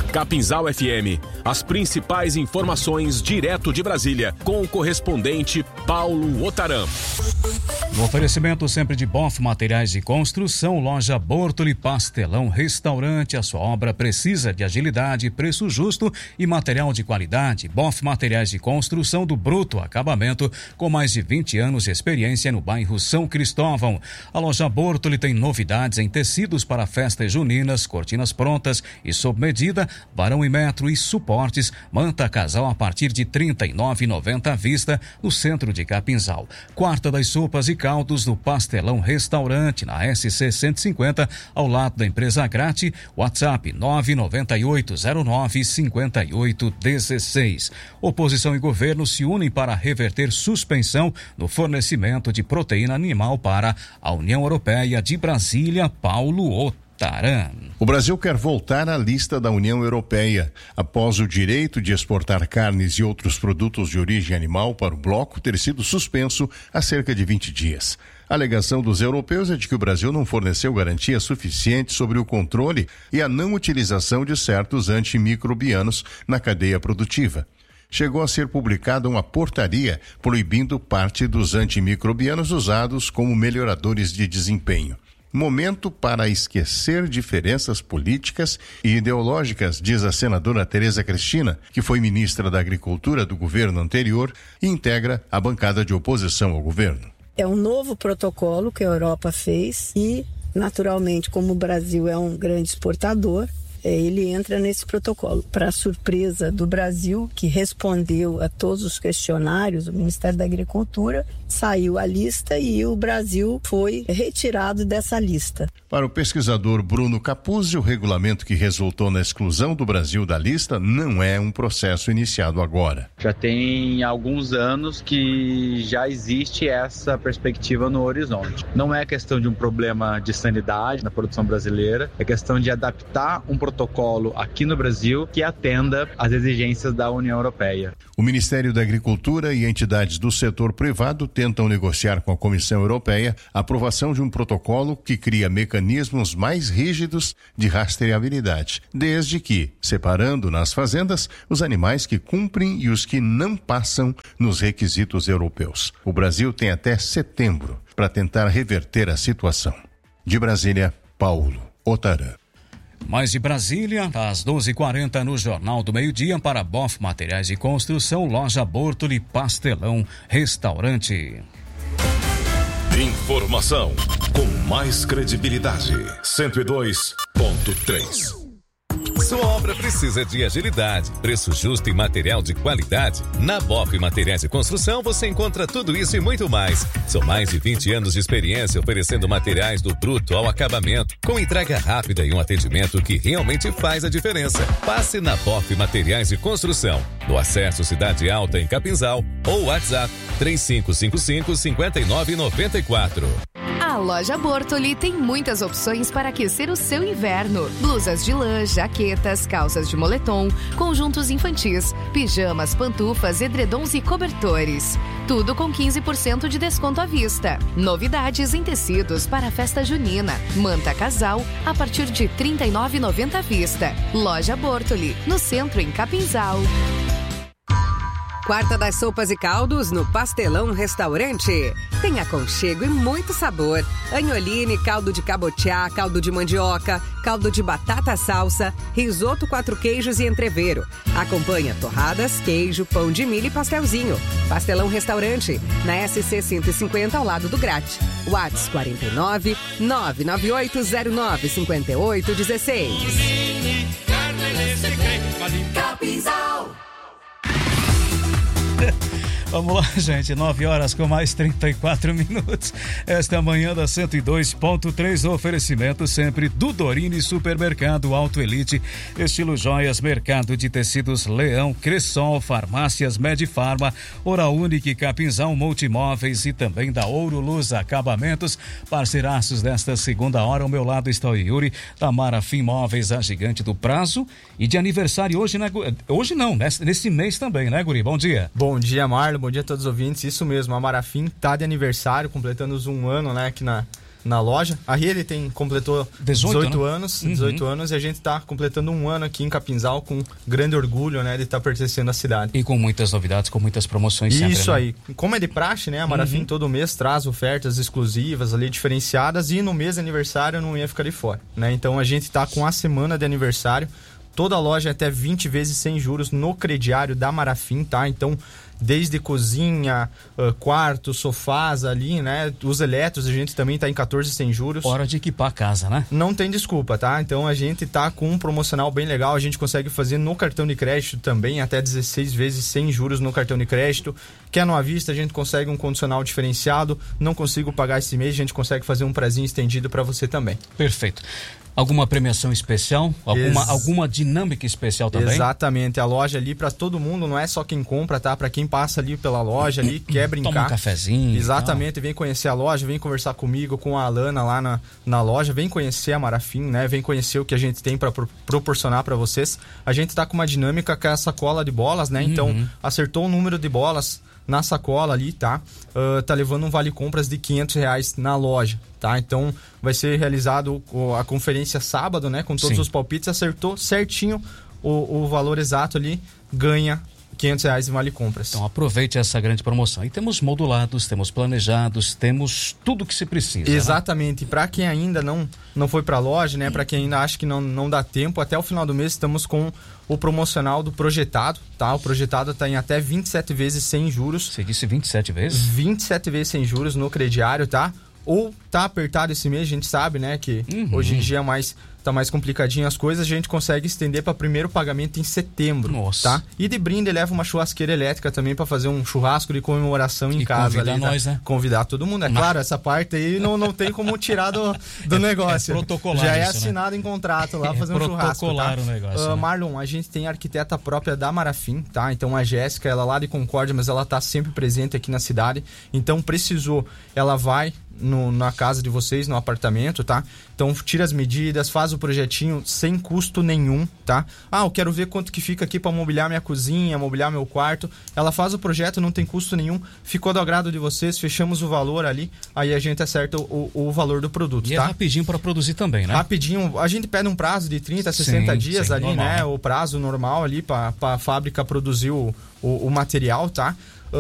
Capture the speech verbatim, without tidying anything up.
Capinzal F M, as principais informações direto de Brasília, com o correspondente Paulo Otaram. No oferecimento sempre de Boff Materiais de Construção, loja Bortoli, Pastelão, restaurante. A sua obra precisa de agilidade, preço justo e material de qualidade. Boff Materiais de Construção do Bruto Acabamento, com mais de vinte anos de experiência no bairro São Cristóvão. A loja Bortoli tem novidades em tecidos para festas juninas, cortinas prontas e sob medida, varão e metro e suportes. Manta casal a partir de trinta e nove reais e noventa centavos à vista no centro de Capinzal. Quarta das sopas e caldos no Pastelão Restaurante, na S C cento e cinquenta, ao lado da empresa Grati. WhatsApp nove nove oito zero nove cinco oito um seis. Oposição e governo se unem para reverter suspensão no fornecimento de proteína animal para a União Europeia. De Brasília, Paulo Otaram. O Brasil quer voltar à lista da União Europeia, após o direito de exportar carnes e outros produtos de origem animal para o bloco ter sido suspenso há cerca de vinte dias. A alegação dos europeus é de que o Brasil não forneceu garantia suficiente sobre o controle e a não utilização de certos antimicrobianos na cadeia produtiva. Chegou a ser publicada uma portaria proibindo parte dos antimicrobianos usados como melhoradores de desempenho. Momento para esquecer diferenças políticas e ideológicas, diz a senadora Tereza Cristina, que foi ministra da Agricultura do governo anterior e integra a bancada de oposição ao governo. É um novo protocolo que a Europa fez e, naturalmente, como o Brasil é um grande exportador, ele entra nesse protocolo. Para surpresa do Brasil, que respondeu a todos os questionários, o Ministério da Agricultura saiu a lista e o Brasil foi retirado dessa lista. Para o pesquisador Bruno Capuzzi, o regulamento que resultou na exclusão do Brasil da lista não é um processo iniciado agora. Já tem alguns anos que já existe essa perspectiva no horizonte. Não é questão de um problema de sanidade na produção brasileira, é questão de adaptar um protocolo aqui no Brasil que atenda às exigências da União Europeia. O Ministério da Agricultura e entidades do setor privado tentam negociar com a Comissão Europeia a aprovação de um protocolo que cria mecanismos mais rígidos de rastreabilidade, desde que, separando nas fazendas os animais que cumprem e os que não passam nos requisitos europeus. O Brasil tem até setembro para tentar reverter a situação. De Brasília, Paulo Otaram. Mais de Brasília, às doze e quarenta no Jornal do Meio-Dia, para Boff Materiais de Construção, loja Bortoli, Pastelão, restaurante. Informação com mais credibilidade. cento e dois ponto três. Sua obra precisa de agilidade, preço justo e material de qualidade? Na Boff Materiais de Construção você encontra tudo isso e muito mais. São mais de vinte anos de experiência oferecendo materiais do bruto ao acabamento, com entrega rápida e um atendimento que realmente faz a diferença. Passe na Boff Materiais de Construção, no Acesso Cidade Alta em Capinzal, ou WhatsApp três cinco cinco cinco, cinco nove nove quatro. A loja Bortoli tem muitas opções para aquecer o seu inverno. Blusas de lã, jaquetas, calças de moletom, conjuntos infantis, pijamas, pantufas, edredons e cobertores. Tudo com quinze por cento de desconto à vista. Novidades em tecidos para a festa junina. Manta casal a partir de trinta e nove reais e noventa centavos à vista. Loja Bortoli, no centro em Capinzal. Quarta das sopas e caldos no Pastelão Restaurante. Tem aconchego e muito sabor. Anholine, caldo de cabotiá, caldo de mandioca, caldo de batata salsa, risoto quatro queijos e entrevero. Acompanha torradas, queijo, pão de milho e pastelzinho. Pastelão Restaurante, na S C cento e cinquenta ao lado do Grati. WhatsApp quarenta e nove, nove nove oito zero nove cinco oito um seis. Capinzal. Vamos lá, gente, nove horas com mais trinta e quatro minutos. Esta é a manhã da cento e dois ponto três, oferecimento sempre do Dorini Supermercado Auto Elite, Estilo Joias, Mercado de Tecidos Leão, Cressol, Farmácias Medifarma, Oral Unique, Capinzal Multimóveis e também da Ouro Luz Acabamentos, parceiraços desta segunda hora. Ao meu lado está o Yuri, da Marafim Móveis, a gigante do prazo e de aniversário hoje, né? Hoje não, nesse, nesse mês também, né, Guri? Bom dia. Bom dia, Marlon. Bom dia a todos os ouvintes. Isso mesmo, a Marafim tá de aniversário, completando um ano, né, aqui na, na loja. A Rede tem, completou dezoito, dezoito né? anos, uhum. dezoito anos, e a gente está completando um ano aqui em Capinzal com grande orgulho, né, de estar tá pertencendo à cidade. E com muitas novidades, com muitas promoções sempre, Isso né? aí. Como é de praxe, né, a Marafim uhum. todo mês traz ofertas exclusivas ali, diferenciadas, e no mês de aniversário não ia ficar de fora, né? Então a gente está com a semana de aniversário, toda a loja é até vinte vezes sem juros no crediário da Marafim, tá? Então, desde cozinha, uh, quarto, sofás ali, né? Os elétricos, a gente também tá em quatorze sem juros. Hora de equipar a casa, né? Não tem desculpa, tá? Então a gente tá com um promocional bem legal, a gente consegue fazer no cartão de crédito também, até dezesseis vezes sem juros no cartão de crédito. Quer no à vista, a gente consegue um condicional diferenciado. Não consigo pagar esse mês, a gente consegue fazer um prezinho estendido para você também. Perfeito. Alguma premiação especial? Alguma, Ex- alguma dinâmica especial também? Exatamente. A loja ali para todo mundo, não é só quem compra, tá? Para quem passa ali pela loja ali, quer brincar. Toma um cafezinho. Exatamente. Vem conhecer a loja, vem conversar comigo, com a Alana lá na, na loja. Vem conhecer a Marafim, né? Vem conhecer o que a gente tem para pro, proporcionar para vocês. A gente tá com uma dinâmica com a sacola de bolas, né? Então, uhum. acertou o número de bolas na sacola ali, tá? Uh, tá levando um vale compras de quinhentos reais na loja, tá? Então vai ser realizado a conferência sábado, né? Com todos Sim. os palpites, acertou certinho o, o valor exato ali, ganha quinhentos reais em vale compras. Então aproveite essa grande promoção. E temos modulados, temos planejados, temos tudo que se precisa. Exatamente. Né? E para quem ainda não, não foi para a loja, né? Para quem ainda acha que não, não dá tempo, até o final do mês estamos com o promocional do projetado, tá? O projetado está em até vinte e sete vezes sem juros. Você disse vinte e sete vezes? vinte e sete vezes sem juros no crediário, tá? Ou tá apertado esse mês, a gente sabe, né? Que uhum. hoje em dia mais, tá mais complicadinho as coisas, a gente consegue estender para primeiro pagamento em setembro. Nossa. Tá? E de brinde leva uma churrasqueira elétrica também para fazer um churrasco de comemoração em e casa. Convidar ali, nós, tá? né? Convidar todo mundo, é Mas... claro, essa parte aí não, não tem como tirar do, do é, negócio. É protocolar. Já é isso, assinado né? em contrato lá, fazer é um churrasco. Protocolar tá? o negócio. Uh, né? Marlon, a gente tem a arquiteta própria da Marafim, tá? Então a Jéssica, ela lá de Concórdia, mas ela tá sempre presente aqui na cidade. Então precisou, ela vai No, na casa de vocês, no apartamento, tá? Então tira as medidas, faz o projetinho sem custo nenhum, tá? Ah, eu quero ver quanto que fica aqui para mobiliar minha cozinha, mobiliar meu quarto. Ela faz o projeto, não tem custo nenhum, ficou do agrado de vocês, fechamos o valor ali, aí a gente acerta o, o valor do produto, e tá? é rapidinho para produzir também, né? Rapidinho, a gente pede um prazo de trinta, sessenta sim, dias sim, ali, normal. né? O prazo normal ali para a fábrica produzir o, o, o material, tá?